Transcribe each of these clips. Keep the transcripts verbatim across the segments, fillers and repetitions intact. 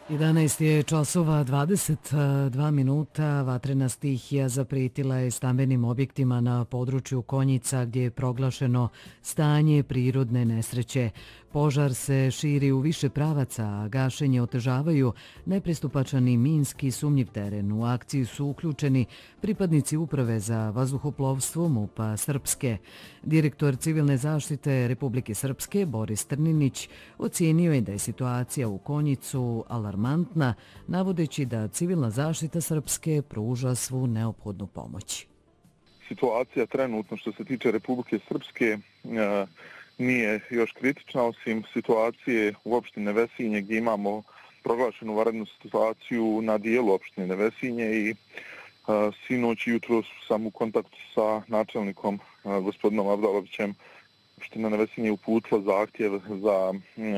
jedanaest je časova dvadeset dva minuta. Vatrena stihija zapretila je stambenim objektima na području Konjica gdje je proglašeno stanje prirodne nesreće. Požar se širi u više pravaca, a gašenje otežavaju nepristupačan i minski sumnjiv teren. U akciju su uključeni pripadnici Uprave za vazduhoplovstvo MUP-a Srpske. Direktor civilne zaštite Republike Srpske Boris Trninić ocijenio je da je situacija u Konjicu alarmantna, navodeći da civilna zaštita Srpske pruža svu neophodnu pomoć. Situacija trenutno što se tiče Republike Srpske nije još kritična, osim situacije u opštini Nevesinje gdje imamo proglašenu vanrednu situaciju na dijelu opštine Nevesinje i sinoć i jutro sam u kontaktu sa načelnikom gospodinom Avdalovićem. Opština Nevesinje uputila zahtjev za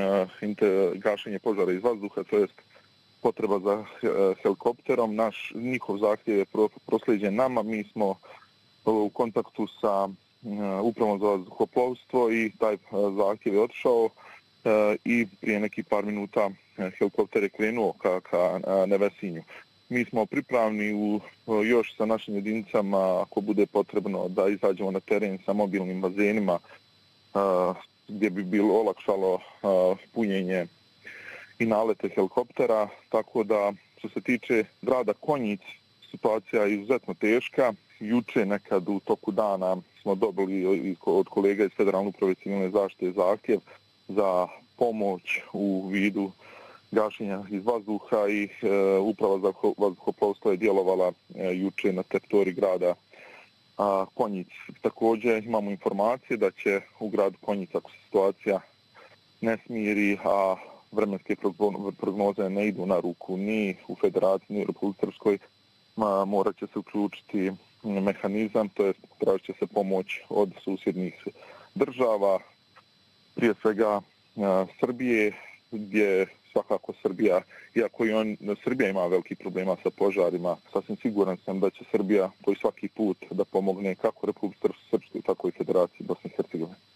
gašenje požara iz vazduha, to jest potreba za helikopterom. Naš, njihov zahtjev je proslijeđen nama, mi smo u kontaktu sa Upravom za vazduhoplovstvo i taj zahtjev je otišao i prije nekih par minuta helikopter je krenuo ka, ka Nevesinju. Mi smo pripravni u, još sa našim jedinicama, ako bude potrebno, da izađemo na teren sa mobilnim bazenima gdje bi bilo olakšalo punjenje i nalete helikoptera, tako da što se tiče grada Konjic, situacija je izuzetno teška. Juče nekad u toku dana smo dobili od kolega iz Federalne uprave civilne zaštite zahtjev za pomoć u vidu gašenja iz vazduha i e, Uprava za vazduhoplovstvo je djelovala e, juče na teritoriji grada a, Konjic. Također imamo informacije da će u gradu Konjic, ako se situacija ne smiri, a vremenske prognoze ne idu na ruku ni u Federaciji, ni u Republike Srpskoj, morat će se uključiti mehanizam, to je tražit će se pomoć od susjednih država, prije svega a, Srbije, gdje svakako Srbija, iako i on, Srbija ima veliki problema sa požarima, sasvim siguran sam da će Srbija koji svaki put da pomogne kako Republike Srpskoj, tako i Federaciji Bosne i Hercegovine.